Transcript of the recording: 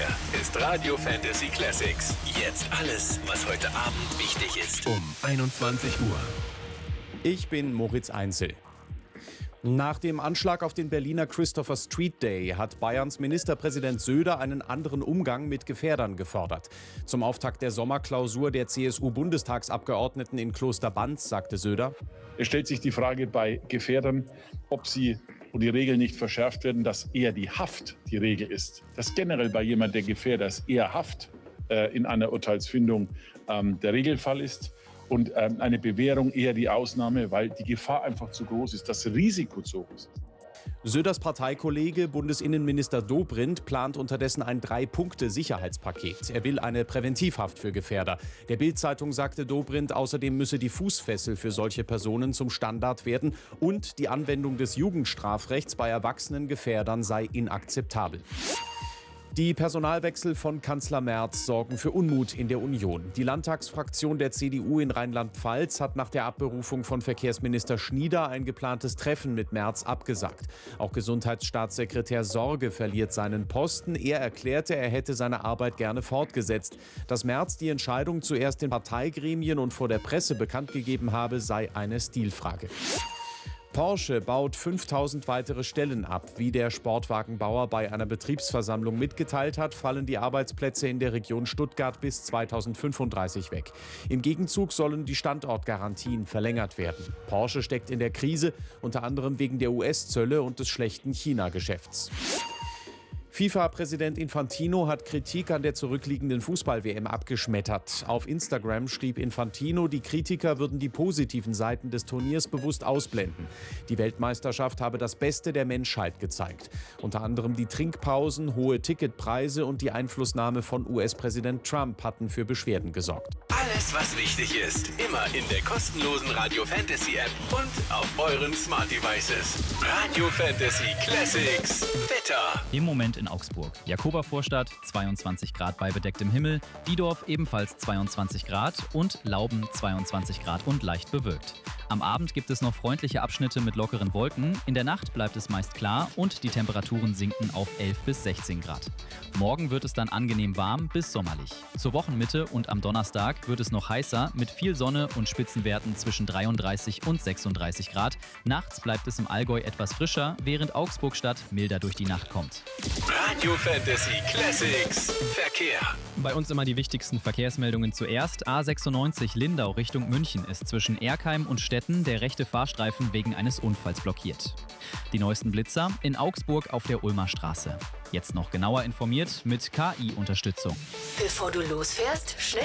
Hier ist Radio Fantasy Classics. Jetzt alles, was heute Abend wichtig ist. Um 21 Uhr. Ich bin Moritz Einzel. Nach dem Anschlag auf den Berliner Christopher Street Day hat Bayerns Ministerpräsident Söder einen anderen Umgang mit Gefährdern gefordert. Zum Auftakt der Sommerklausur der CSU-Bundestagsabgeordneten in Klosterbanz sagte Söder: Es stellt sich die Frage bei Gefährdern, ob sie, wo die Regeln nicht verschärft werden, dass eher die Haft die Regel ist. Dass generell bei jemand, der Gefährder ist, eher Haft in einer Urteilsfindung der Regelfall ist. Und eine Bewährung eher die Ausnahme, weil die Gefahr einfach zu groß ist, das Risiko zu hoch ist. Söders Parteikollege Bundesinnenminister Dobrindt plant unterdessen ein 3-Punkte-Sicherheitspaket. Er will eine Präventivhaft für Gefährder. Der Bild-Zeitung sagte Dobrindt, außerdem müsse die Fußfessel für solche Personen zum Standard werden und die Anwendung des Jugendstrafrechts bei erwachsenen Gefährdern sei inakzeptabel. Die Personalwechsel von Kanzler Merz sorgen für Unmut in der Union. Die Landtagsfraktion der CDU in Rheinland-Pfalz hat nach der Abberufung von Verkehrsminister Schnieder ein geplantes Treffen mit Merz abgesagt. Auch Gesundheitsstaatssekretär Sorge verliert seinen Posten. Er erklärte, er hätte seine Arbeit gerne fortgesetzt. Dass Merz die Entscheidung zuerst in Parteigremien und vor der Presse bekannt gegeben habe, sei eine Stilfrage. Porsche baut 5000 weitere Stellen ab. Wie der Sportwagenbauer bei einer Betriebsversammlung mitgeteilt hat, fallen die Arbeitsplätze in der Region Stuttgart bis 2035 weg. Im Gegenzug sollen die Standortgarantien verlängert werden. Porsche steckt in der Krise, unter anderem wegen der US-Zölle und des schlechten China-Geschäfts. FIFA-Präsident Infantino hat Kritik an der zurückliegenden Fußball-WM abgeschmettert. Auf Instagram schrieb Infantino, die Kritiker würden die positiven Seiten des Turniers bewusst ausblenden. Die Weltmeisterschaft habe das Beste der Menschheit gezeigt. Unter anderem die Trinkpausen, hohe Ticketpreise und die Einflussnahme von US-Präsident Trump hatten für Beschwerden gesorgt. Alles, was wichtig ist, immer in der kostenlosen Radio Fantasy App und auf euren Smart Devices. Radio Fantasy Classics. Wetter. Im Moment in Augsburg. Jakobervorstadt 22 Grad bei bedecktem Himmel, Diedorf ebenfalls 22 Grad und Lauben 22 Grad und leicht bewölkt. Am Abend gibt es noch freundliche Abschnitte mit lockeren Wolken. In der Nacht bleibt es meist klar und die Temperaturen sinken auf 11 bis 16 Grad. Morgen wird es dann angenehm warm bis sommerlich. Zur Wochenmitte und am Donnerstag wird es noch heißer mit viel Sonne und Spitzenwerten zwischen 33 und 36 Grad. Nachts bleibt es im Allgäu etwas frischer, während Augsburg-Stadt milder durch die Nacht kommt. Radio Fantasy Classics. Verkehr. Bei uns immer die wichtigsten Verkehrsmeldungen zuerst. A96 Lindau Richtung München ist zwischen Erkheim und Stetten der rechte Fahrstreifen wegen eines Unfalls blockiert. Die neuesten Blitzer in Augsburg auf der Ulmer Straße. Jetzt noch genauer informiert mit KI-Unterstützung. Bevor du losfährst, schnell